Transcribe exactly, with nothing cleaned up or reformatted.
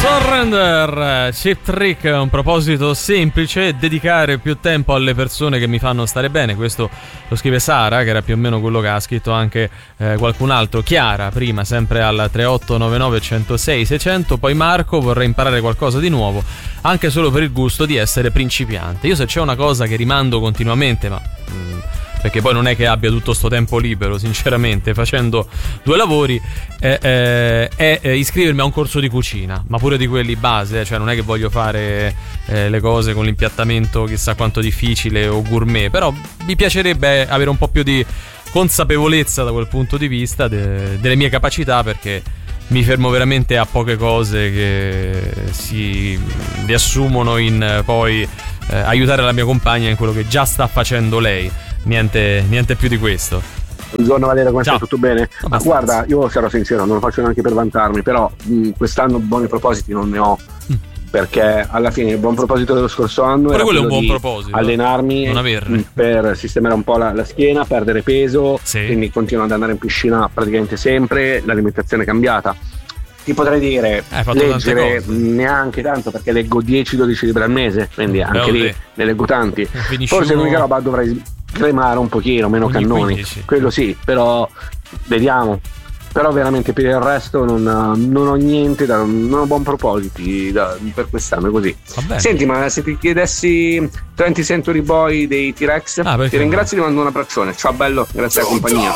Surrender, Cheap Trick, un proposito semplice: dedicare più tempo alle persone che mi fanno stare bene. Questo lo scrive Sara, che era più o meno quello che ha scritto anche eh, qualcun altro. Chiara prima, sempre al tre otto nove nove uno zero sei sei zero zero. Poi Marco: vorrei imparare qualcosa di nuovo, anche solo per il gusto di essere principiante. Io, se c'è una cosa che rimando continuamente, ma mh, perché poi non è che abbia tutto sto tempo libero, sinceramente, facendo due lavori, eh, eh, è eh, iscrivermi a un corso di cucina, ma pure di quelli base, cioè non è che voglio fare eh, le cose con l'impiattamento chissà quanto difficile o gourmet, però mi piacerebbe avere un po' più di consapevolezza da quel punto di vista de- delle mie capacità, perché mi fermo veramente a poche cose che si riassumono in eh, poi eh, aiutare la mia compagna in quello che già sta facendo lei. Niente, niente più di questo. Buongiorno Valerio, come stai? Tutto bene? Ma guarda, io sarò sincero, non lo faccio neanche per vantarmi, però mh, quest'anno buoni propositi non ne ho, mm. perché alla fine il buon proposito dello scorso anno però era quello è un buon di proposito, allenarmi mh, per sistemare un po' la, la schiena, perdere peso, sì. Quindi continuo ad andare in piscina praticamente sempre, l'alimentazione è cambiata. Ti potrei dire eh, leggere neanche tanto, perché leggo dieci dodici libri al mese, quindi Beh, anche lì ne leggo tanti. Forse l'unica roba dovrei cremare un pochino, meno quindi cannoni quindici. Quello sì, però vediamo. Però veramente per il resto non, non ho niente da, non ho buoni propositi da, per quest'anno, così. Senti, ma se ti chiedessi venti Century Boy dei T-Rex, ah, ti ringrazio e ti mando un abbraccione. Ciao bello, grazie alla compagnia.